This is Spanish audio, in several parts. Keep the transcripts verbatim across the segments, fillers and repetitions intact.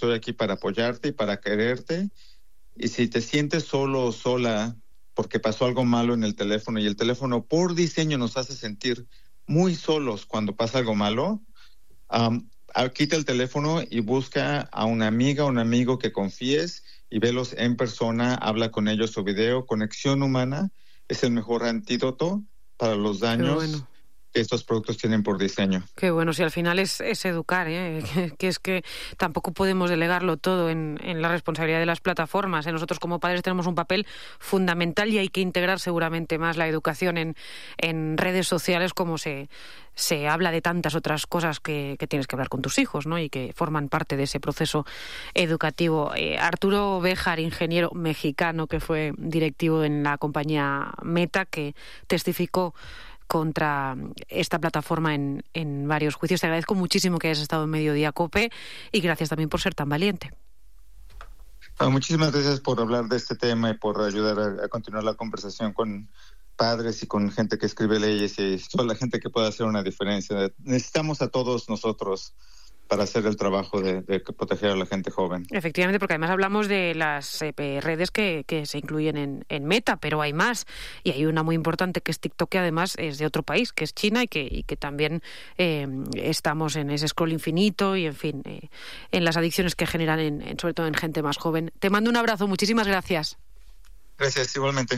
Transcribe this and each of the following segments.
estoy aquí para apoyarte y para quererte. Y si te sientes solo o sola porque pasó algo malo en el teléfono, y el teléfono por diseño nos hace sentir muy solos cuando pasa algo malo, um, quita el teléfono y busca a una amiga o un amigo que confíes y velos en persona, habla con ellos o video. Conexión humana es el mejor antídoto para los daños bueno. que estos productos tienen por diseño. Qué bueno, si al final es, es educar, ¿eh? que, que es que tampoco podemos delegarlo todo en, en la responsabilidad de las plataformas. ¿eh? Nosotros como padres tenemos un papel fundamental y hay que integrar seguramente más la educación en, en redes sociales, como se, se habla de tantas otras cosas que, que tienes que hablar con tus hijos, ¿no? Y que forman parte de ese proceso educativo. Eh, Arturo Béjar, ingeniero mexicano que fue directivo en la compañía Meta, que testificó contra esta plataforma en, en varios juicios. Te agradezco muchísimo que hayas estado en Mediodía COPE y gracias también por ser tan valiente. Ah, muchísimas gracias por hablar de este tema y por ayudar a, a continuar la conversación con padres y con gente que escribe leyes y toda la gente que pueda hacer una diferencia. Necesitamos a todos nosotros para hacer el trabajo de, de proteger a la gente joven. Efectivamente, porque además hablamos de las eh, redes que, que se incluyen en, en Meta, pero hay más. Y hay una muy importante que es TikTok, que además es de otro país, que es China, y que, y que también eh, estamos en ese scroll infinito y, en fin, eh, en las adicciones que generan, en, en, sobre todo en gente más joven. Te mando un abrazo. Muchísimas gracias. Gracias, igualmente.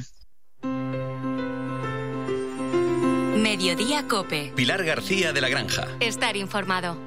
Mediodía COPE. Pilar García de la Granja. Estar informado.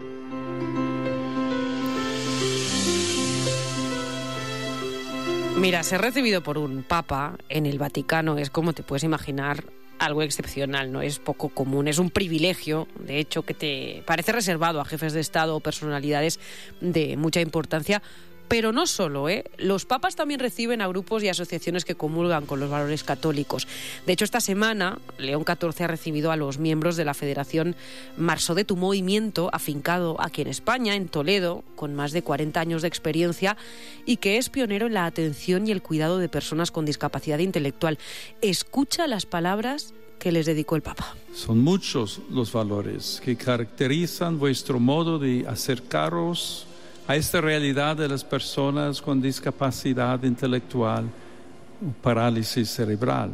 Mira, ser recibido por un papa en el Vaticano es, como te puedes imaginar, algo excepcional, no es poco común, es un privilegio, de hecho, que te parece reservado a jefes de Estado o personalidades de mucha importancia. Pero no solo, ¿eh? Los papas también reciben a grupos y asociaciones que comulgan con los valores católicos. De hecho, esta semana, León catorce ha recibido a los miembros de la Federación Marsodet, un movimiento afincado aquí en España, en Toledo, con más de cuarenta años de experiencia y que es pionero en la atención y el cuidado de personas con discapacidad intelectual. Escucha las palabras que les dedicó el Papa. Son muchos los valores que caracterizan vuestro modo de acercaros a esta realidad de las personas con discapacidad intelectual o parálisis cerebral.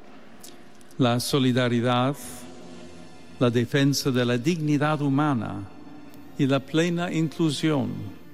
La solidaridad, la defensa de la dignidad humana y la plena inclusión.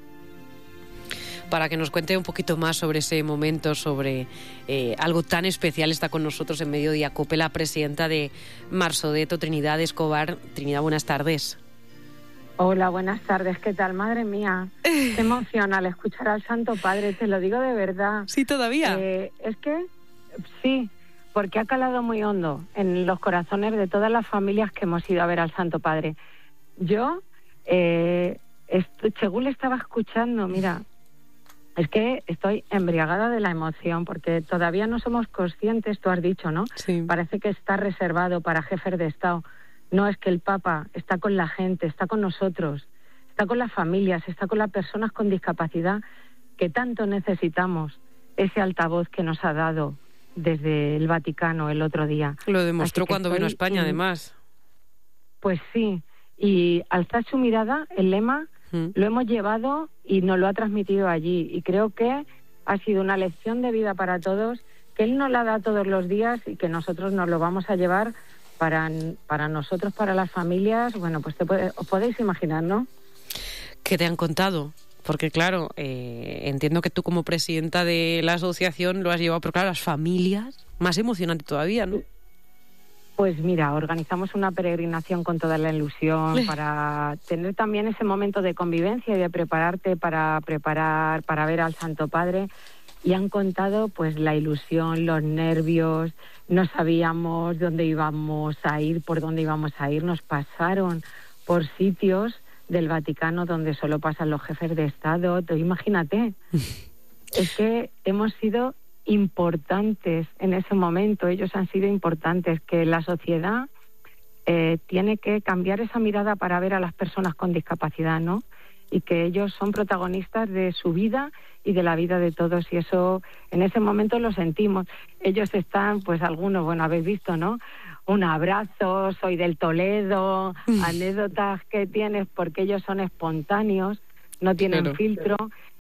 Para que nos cuente un poquito más sobre ese momento, sobre eh, algo tan especial, está con nosotros en Mediodía COPE la presidenta de Marsodet, Trinidad Escobar. Trinidad, buenas tardes. Hola, buenas tardes. ¿Qué tal? Madre mía, qué emocional escuchar al Santo Padre, te lo digo de verdad. Sí, todavía. Eh, es que, sí, porque ha calado muy hondo en los corazones de todas las familias que hemos ido a ver al Santo Padre. Yo, eh, est- según le estaba escuchando, mira, es que estoy embriagada de la emoción, porque todavía no somos conscientes, tú has dicho, ¿no? Sí. Parece que está reservado para jefes de Estado. No, es que el Papa está con la gente, está con nosotros, está con las familias, está con las personas con discapacidad que tanto necesitamos, ese altavoz que nos ha dado desde el Vaticano el otro día. Lo demostró cuando estoy, vino a España, y, además. Pues sí, y alzar su mirada, el lema, mm. lo hemos llevado y nos lo ha transmitido allí. Y creo que ha sido una lección de vida para todos, que Él nos la da todos los días y que nosotros nos lo vamos a llevar Para, para nosotros, para las familias. Bueno, pues te puede, os podéis imaginar, ¿no? ¿Qué te han contado? Porque claro, eh, entiendo que tú como presidenta de la asociación lo has llevado, pero claro, las familias, más emocionante todavía, ¿no? Pues mira, organizamos una peregrinación con toda la ilusión para tener también ese momento de convivencia y de prepararte para preparar, para ver al Santo Padre. Y han contado pues la ilusión, los nervios, no sabíamos dónde íbamos a ir, por dónde íbamos a ir, nos pasaron por sitios del Vaticano donde solo pasan los jefes de Estado. Tú imagínate, es que hemos sido importantes en ese momento, ellos han sido importantes, que la sociedad eh, tiene que cambiar esa mirada para ver a las personas con discapacidad, ¿no? Y que ellos son protagonistas de su vida y de la vida de todos, y eso en ese momento lo sentimos. Ellos están, pues algunos, bueno, habéis visto, ¿no? Un abrazo, soy del Toledo, mm. anécdotas que tienes, porque ellos son espontáneos, no tienen claro. filtro,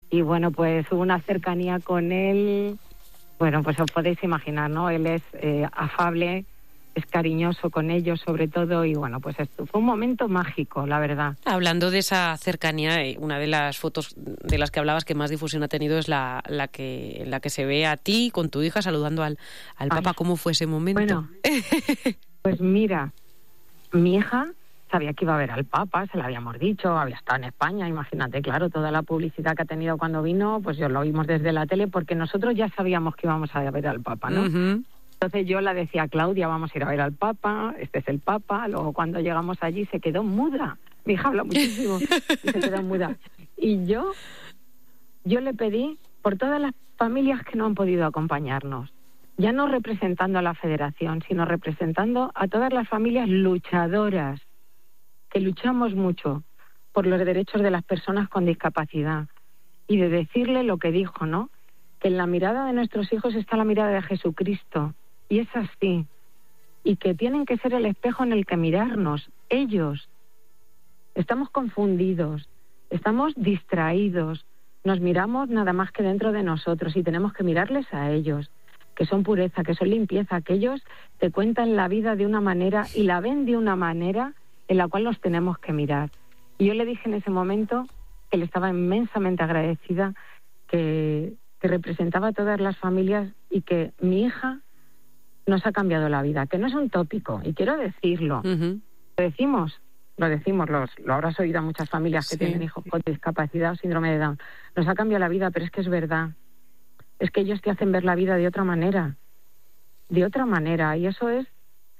y bueno, pues hubo una cercanía con él, bueno, pues os podéis imaginar, ¿no? Él es eh, afable, es cariñoso con ellos sobre todo, y bueno, pues esto fue un momento mágico, la verdad. Hablando de esa cercanía, una de las fotos de las que hablabas que más difusión ha tenido es la, la que la que se ve a ti con tu hija saludando al, al Papa. ¿Cómo fue ese momento? Bueno, pues mira, mi hija sabía que iba a ver al Papa, se lo habíamos dicho, había estado en España, imagínate, claro, toda la publicidad que ha tenido cuando vino, pues yo lo vimos desde la tele, porque nosotros ya sabíamos que íbamos a ver al Papa, ¿no? Uh-huh. Entonces yo la decía, Claudia, vamos a ir a ver al Papa, este es el Papa. Luego cuando llegamos allí se quedó muda. Mi hija habla muchísimo y se quedó muda. Y yo, yo le pedí por todas las familias que no han podido acompañarnos, ya no representando a la Federación, sino representando a todas las familias luchadoras, que luchamos mucho por los derechos de las personas con discapacidad. Y de decirle lo que dijo, ¿no? Que en la mirada de nuestros hijos está la mirada de Jesucristo. Y es así, y que tienen que ser el espejo en el que mirarnos, ellos. Estamos confundidos, estamos distraídos, nos miramos nada más que dentro de nosotros y tenemos que mirarles a ellos, que son pureza, que son limpieza, que ellos te cuentan la vida de una manera y la ven de una manera en la cual los tenemos que mirar. Y yo le dije en ese momento que le estaba inmensamente agradecida, que, que representaba a todas las familias y que mi hija nos ha cambiado la vida, que no es un tópico, y quiero decirlo. Uh-huh. Lo decimos, lo decimos, los, lo habrás oído a muchas familias que sí. tienen hijos con discapacidad o síndrome de Down. Nos ha cambiado la vida, pero es que es verdad. Es que ellos te hacen ver la vida de otra manera, de otra manera, y eso es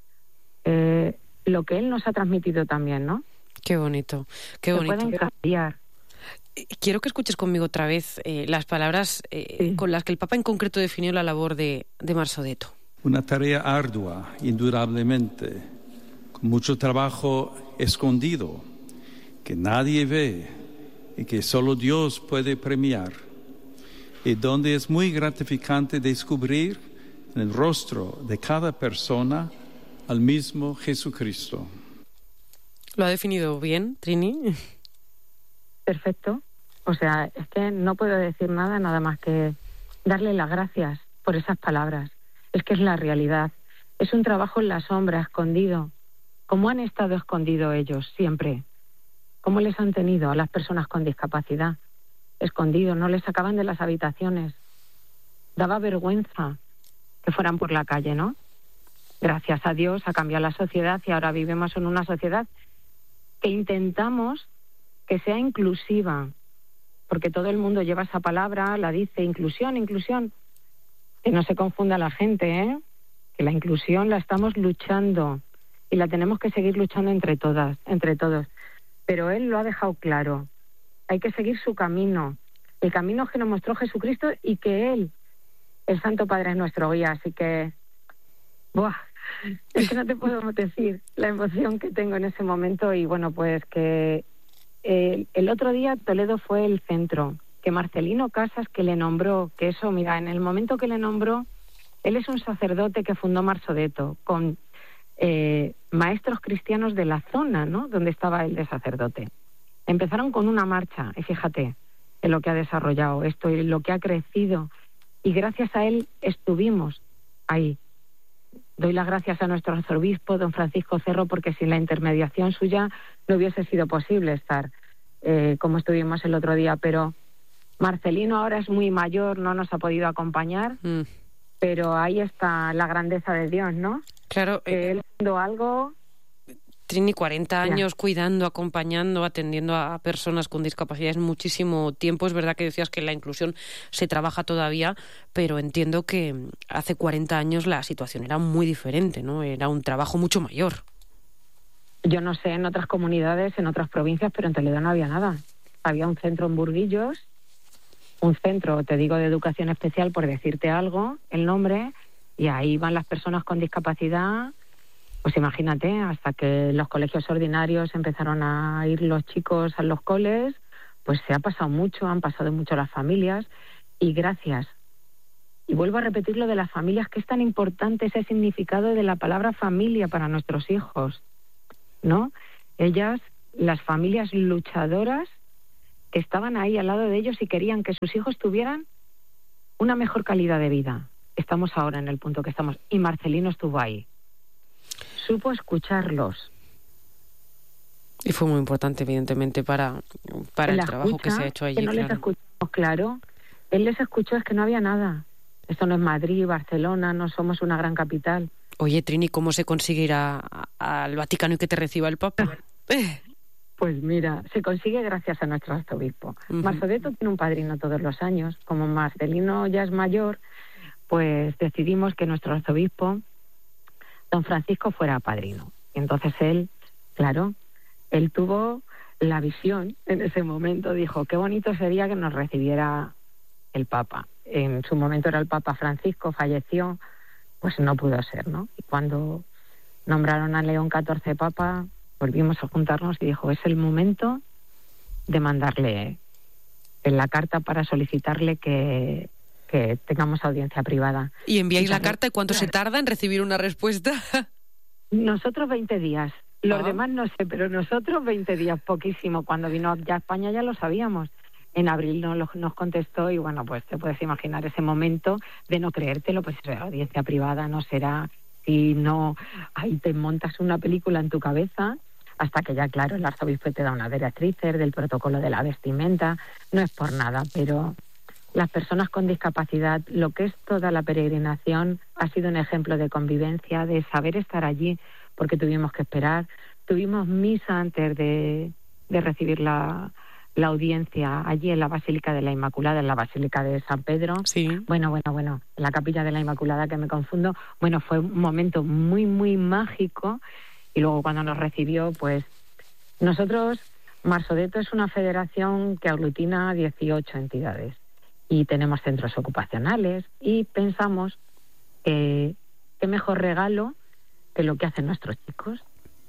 eh, lo que él nos ha transmitido también, ¿no? Qué bonito, qué bonito. Se pueden cambiar. Quiero que escuches conmigo otra vez eh, las palabras eh, sí. con las que el Papa en concreto definió la labor de, de Marsodetto. Una tarea ardua, indudablemente, con mucho trabajo escondido, que nadie ve y que solo Dios puede premiar, y donde es muy gratificante descubrir en el rostro de cada persona al mismo Jesucristo. ¿Lo ha definido bien, Trini? Perfecto. O sea, es que no puedo decir nada, nada más que darle las gracias por esas palabras. Es que es la realidad. Es un trabajo en la sombra, escondido. ¿Cómo han estado escondidos ellos siempre? ¿Cómo les han tenido a las personas con discapacidad? Escondidos, no les sacaban de las habitaciones. Daba vergüenza que fueran por la calle, ¿no? Gracias a Dios ha cambiado la sociedad y ahora vivimos en una sociedad que intentamos que sea inclusiva, porque todo el mundo lleva esa palabra, la dice, inclusión, inclusión. Que no se confunda la gente, ¿eh? Que la inclusión la estamos luchando y la tenemos que seguir luchando entre todas, entre todos. Pero él lo ha dejado claro. Hay que seguir su camino, el camino que nos mostró Jesucristo y que él, el Santo Padre, es nuestro guía. Así que, ¡buah! Es que no te puedo decir la emoción que tengo en ese momento. Y bueno, pues que eh, el otro día Toledo fue el centro, que Marcelino Casas, que le nombró, que eso, mira, en el momento que le nombró, él es un sacerdote que fundó Marsodetto, con eh, maestros cristianos de la zona, ¿no?, donde estaba él de sacerdote. Empezaron con una marcha, y fíjate en lo que ha desarrollado esto y lo que ha crecido, y gracias a él estuvimos ahí. Doy las gracias a nuestro arzobispo, don Francisco Cerro, porque sin la intermediación suya no hubiese sido posible estar eh, como estuvimos el otro día, pero Marcelino ahora es muy mayor, no nos ha podido acompañar, mm. pero ahí está la grandeza de Dios, ¿no? Claro. Eh, él haciendo algo... Trini, cuarenta años ya. Cuidando, acompañando, atendiendo a personas con discapacidad es muchísimo tiempo. Es verdad que decías que la inclusión se trabaja todavía, pero entiendo que hace cuarenta años la situación era muy diferente, ¿no? Era un trabajo mucho mayor. Yo no sé en otras comunidades, en otras provincias, pero en Toledo no había nada. Había un centro en Burguillos, un centro, te digo, de educación especial, por decirte algo, el nombre, y ahí van las personas con discapacidad. Pues imagínate, hasta que los colegios ordinarios empezaron a ir los chicos a los coles, pues se ha pasado mucho, han pasado mucho las familias, y gracias. Y vuelvo a repetir lo de las familias, que es tan importante ese significado de la palabra familia para nuestros hijos, ¿no? Ellas, las familias luchadoras, que estaban ahí al lado de ellos y querían que sus hijos tuvieran una mejor calidad de vida. Estamos ahora en el punto que estamos. Y Marcelino estuvo ahí. Supo escucharlos. Y fue muy importante, evidentemente, para, para el trabajo escucha, que se ha hecho allí. Que no claro. les escuchamos, claro. Él les escuchó, es que no había nada. Esto no es Madrid, Barcelona, no somos una gran capital. Oye, Trini, ¿cómo se consigue ir a, a, al Vaticano y que te reciba el Papa? Pues mira, se consigue gracias a nuestro arzobispo. Uh-huh. Marsodeto tiene un padrino todos los años. Como Marcelino ya es mayor, pues decidimos que nuestro arzobispo, don Francisco, fuera padrino. Y entonces él, claro, él tuvo la visión en ese momento, dijo, qué bonito sería que nos recibiera el Papa. En su momento era el Papa Francisco, falleció, pues no pudo ser, ¿no? Y cuando nombraron a León catorce Papa, volvimos a juntarnos y dijo, es el momento de mandarle en la carta para solicitarle que, que tengamos audiencia privada. ¿Y enviáis y la carta y cuánto claro. se tarda en recibir una respuesta? Nosotros veinte días. Los ah. demás no sé, pero nosotros veinte días, poquísimo. Cuando vino ya a España ya lo sabíamos. En abril no, lo, nos contestó y bueno, pues te puedes imaginar ese momento de no creértelo, pues será audiencia privada, no será, si no, ahí te montas una película en tu cabeza, hasta que ya, claro, el arzobispo te da una directrices del protocolo de la vestimenta, no es por nada, pero las personas con discapacidad, lo que es toda la peregrinación, ha sido un ejemplo de convivencia, de saber estar allí, porque tuvimos que esperar, tuvimos misa antes de, de recibir la... la audiencia allí en la Basílica de la Inmaculada, en la Basílica de San Pedro. Sí. Bueno, bueno, bueno, en la Capilla de la Inmaculada, que me confundo. Bueno, fue un momento muy, muy mágico. Y luego cuando nos recibió, pues nosotros, Marsodeto es una federación que aglutina dieciocho entidades. Y tenemos centros ocupacionales. Y pensamos que qué mejor regalo que lo que hacen nuestros chicos.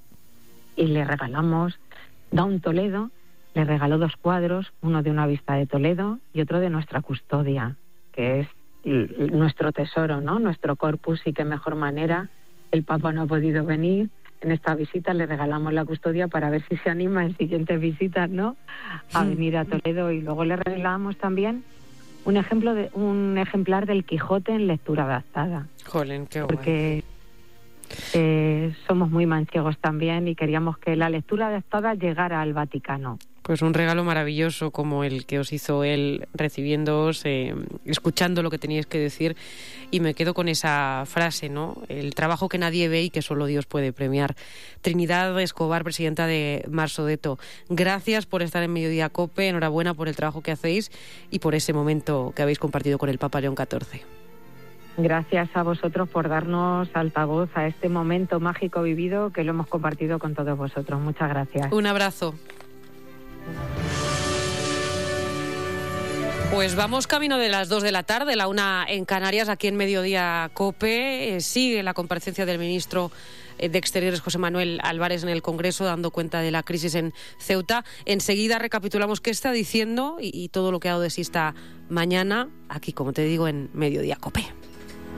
Y le regalamos Down Toledo. Le regaló dos cuadros, uno de una vista de Toledo y otro de nuestra custodia, que es nuestro tesoro, ¿no? Nuestro corpus, y qué mejor manera. El Papa no ha podido venir. En esta visita le regalamos la custodia para ver si se anima en siguientes visitas, ¿no? A venir a Toledo. Y luego le regalamos también un ejemplo de un ejemplar del Quijote en lectura adaptada. Jolín, qué guay. Porque eh, somos muy manchegos también y queríamos que la lectura adaptada llegara al Vaticano. Pues un regalo maravilloso como el que os hizo él, recibiéndoos, eh, escuchando lo que teníais que decir, y me quedo con esa frase, ¿no? El trabajo que nadie ve y que solo Dios puede premiar. Trinidad Escobar, presidenta de Marsodeto, gracias por estar en Mediodía COPE, enhorabuena por el trabajo que hacéis y por ese momento que habéis compartido con el Papa León catorce. Gracias a vosotros por darnos altavoz a este momento mágico vivido que lo hemos compartido con todos vosotros. Muchas gracias. Un abrazo. Pues vamos camino de las dos de la tarde, la una en Canarias, aquí en Mediodía COPE. Eh, sigue la comparecencia del ministro de Exteriores, José Manuel Álvarez, en el Congreso, dando cuenta de la crisis en Ceuta. Enseguida recapitulamos qué está diciendo y, y todo lo que ha dado de sí esta mañana, aquí, como te digo, en Mediodía COPE.